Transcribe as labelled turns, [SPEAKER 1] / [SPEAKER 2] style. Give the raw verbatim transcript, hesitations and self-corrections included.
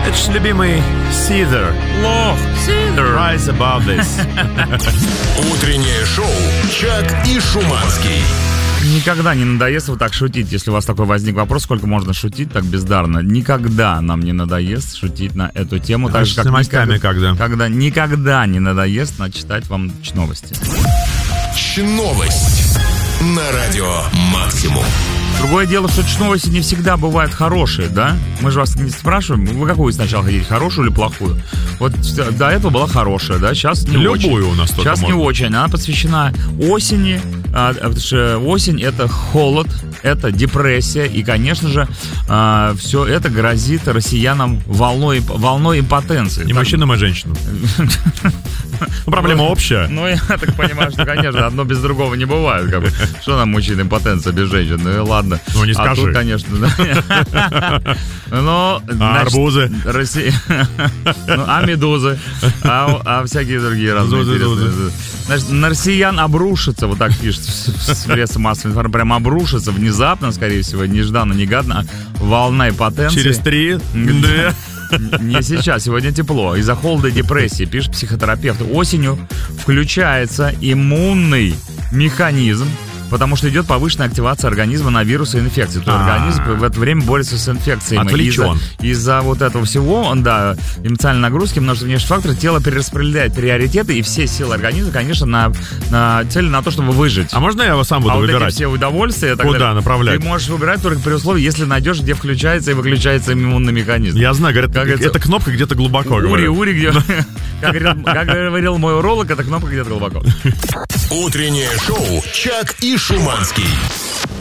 [SPEAKER 1] Это же любимый Seether. Лох, Seether. Rise above this.
[SPEAKER 2] Утреннее шоу «Чак и Шуманский».
[SPEAKER 3] Никогда не надоест вот так шутить. Если у вас такой возник вопрос, сколько можно шутить так бездарно, никогда нам не надоест шутить на эту тему. Так же, как
[SPEAKER 1] с новостями
[SPEAKER 3] никогда,
[SPEAKER 1] когда?
[SPEAKER 3] когда никогда не надоест начитать вам новости.
[SPEAKER 2] Чновость на радио «Максимум».
[SPEAKER 3] Другое дело, что новости не всегда бывают хорошие, да? Мы же вас не спрашиваем, вы какую сначала хотите, хорошую или плохую? Вот до этого была хорошая, да? Сейчас не
[SPEAKER 1] Любую
[SPEAKER 3] очень.
[SPEAKER 1] у нас только
[SPEAKER 3] Сейчас
[SPEAKER 1] можно.
[SPEAKER 3] не очень. Она посвящена осени, а, потому что осень — это холод, это депрессия, и, конечно же, а, все это грозит россиянам волной, волной импотенции.
[SPEAKER 1] И
[SPEAKER 3] Так,
[SPEAKER 1] мужчинам, и женщинам. Проблема общая.
[SPEAKER 3] Ну, я так понимаю, что, конечно, одно без другого не бывает. Как бы. Что нам мужчин импотенция без женщин? Ну, ладно.
[SPEAKER 1] Ну, не
[SPEAKER 3] А
[SPEAKER 1] скажи.
[SPEAKER 3] тут, конечно, да. Но,
[SPEAKER 1] А
[SPEAKER 3] значит,
[SPEAKER 1] арбузы?
[SPEAKER 3] Россия... Ну, а медузы? А, а всякие другие разные
[SPEAKER 1] Зузы,
[SPEAKER 3] интересные.
[SPEAKER 1] зузы.
[SPEAKER 3] Значит, на россиян обрушится, вот так пишет в средства массовой информации, прям обрушится внезапно, скорее всего, нежданно-негаданно, волна импотенции.
[SPEAKER 1] Через три, две.
[SPEAKER 3] Не сейчас, сегодня тепло. Из-за холода и депрессии, пишет психотерапевт. Осенью включается иммунный механизм, потому что идет повышенная активация организма на вирусы и инфекции. То есть
[SPEAKER 1] А-а-а.
[SPEAKER 3] организм в это время борется с инфекциями.
[SPEAKER 1] Отвлечен.
[SPEAKER 3] Из-за, из-за вот этого всего, он, да, эмоциональной нагрузки, множество внешних факторов, тело перераспределяет приоритеты и все силы организма, конечно, на, на цель на то, чтобы выжить.
[SPEAKER 1] А можно я его сам буду
[SPEAKER 3] а вот
[SPEAKER 1] выбирать?
[SPEAKER 3] эти все удовольствия, так
[SPEAKER 1] Куда
[SPEAKER 3] далее,
[SPEAKER 1] направлять?
[SPEAKER 3] ты можешь выбирать только при условии, если найдешь, где включается и выключается иммунный механизм.
[SPEAKER 1] Я знаю, говорят,
[SPEAKER 3] Как
[SPEAKER 1] это
[SPEAKER 3] это-
[SPEAKER 1] кнопка где-то глубоко.
[SPEAKER 3] Ури,
[SPEAKER 1] говорят.
[SPEAKER 3] ури, где... Как говорил, как говорил мой уролог, эта кнопка где-то глубоко.
[SPEAKER 2] Утреннее шоу «Чак и Шуманский».